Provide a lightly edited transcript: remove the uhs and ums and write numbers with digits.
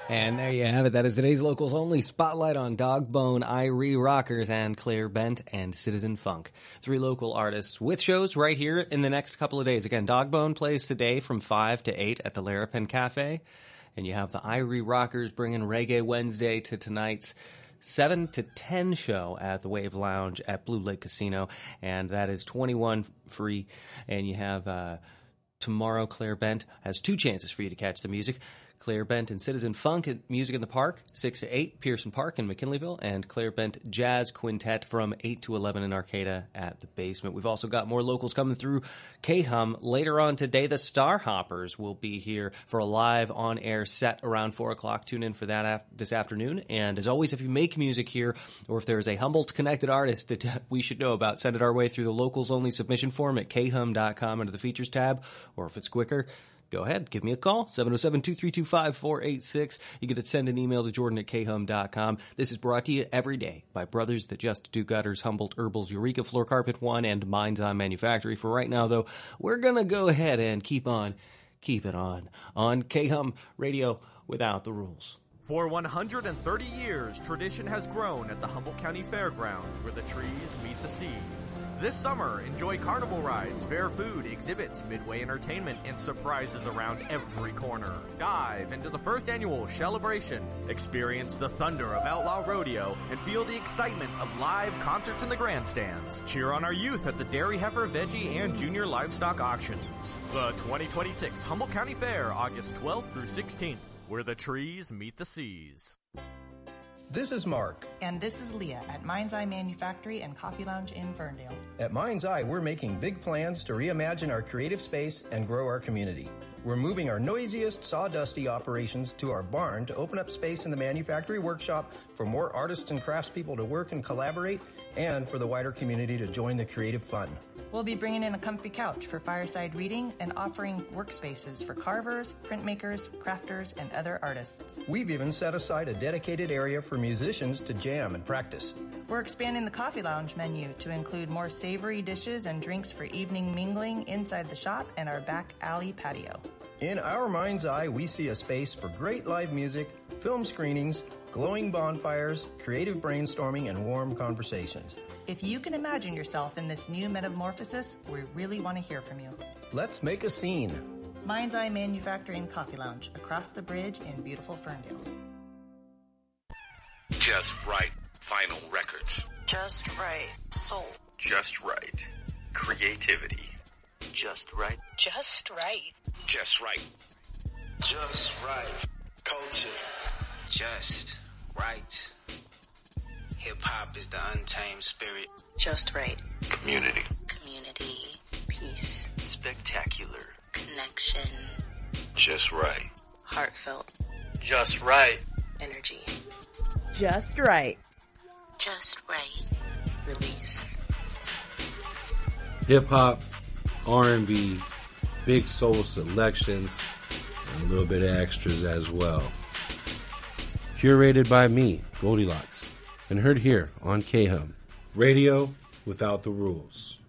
And there you have it. That is today's Locals Only Spotlight on Dogbone, Irie Rockers, and Claire Bent and Citizen Funk. 3 local artists with shows right here in the next couple of days. Again, Dogbone plays today from 5 to 8 at the Larapin Cafe. And you have the Irie Rockers bringing Reggae Wednesday to tonight's 7 to 10 show at the Wave Lounge at Blue Lake Casino. And that is 21 free. And you have tomorrow, Claire Bent has 2 chances for you to catch the music. Claire Bent and Citizen Funk at Music in the Park, 6 to 8, Pearson Park in McKinleyville, and Claire Bent Jazz Quintet from 8 to 11 in Arcata at the Basement. We've also got more locals coming through K-Hum. Later on today, the Star Hoppers will be here for a live on-air set around 4 o'clock. Tune in for that this afternoon. And as always, if you make music here, or if there's a Humboldt-connected artist that we should know about, send it our way through the locals-only submission form at khum.com under the Features tab, or if it's quicker, go ahead, give me a call, 707-232-5486. You can send an email to Jordan at khum.com. This is brought to you every day by Brothers That Just Do Gutters, Humboldt Herbals, Eureka Floor Carpet One, and Mind's Eye Manufactory. For right now, though, we're going to go ahead and keep it on KHUM Radio without the rules. For 130 years, tradition has grown at the Humboldt County Fairgrounds, where the trees meet the seas. This summer, enjoy carnival rides, fair food, exhibits, midway entertainment, and surprises around every corner. Dive into the first annual celebration. Experience the thunder of Outlaw Rodeo and feel the excitement of live concerts in the grandstands. Cheer on our youth at the Dairy Heifer, Veggie, and Junior Livestock Auctions. The 2026 Humboldt County Fair, August 12th through 16th. Where the trees meet the seas. This is Mark. And this is Leah at Mind's Eye Manufactory and Coffee Lounge in Ferndale. At Mind's Eye, we're making big plans to reimagine our creative space and grow our community. We're moving our noisiest, sawdusty operations to our barn to open up space in the manufactory workshop for more artists and craftspeople to work and collaborate, and for the wider community to join the creative fun. We'll be bringing in a comfy couch for fireside reading and offering workspaces for carvers, printmakers, crafters, and other artists. We've even set aside a dedicated area for musicians to jam and practice. We're expanding the Coffee Lounge menu to include more savory dishes and drinks for evening mingling inside the shop and our back alley patio. In our Mind's Eye, we see a space for great live music, film screenings, glowing bonfires, creative brainstorming, and warm conversations. If you can imagine yourself in this new metamorphosis, we really want to hear from you. Let's make a scene. Mind's Eye Manufacturing Coffee Lounge, across the bridge in beautiful Ferndale. Just right vinyl records. Just right soul. Just right creativity. Just right. Just right. Just right. Just right culture. Just right. Hip-hop is the untamed spirit. Just right. Community. Community. Peace. Spectacular. Connection. Just right. Heartfelt. Just right. Energy. Just right. Just right. Release. Hip-hop, R&B, big soul selections, and a little bit of extras as well. Curated by me, Goldilocks, and heard here on KHUM, Radio Without the Rules.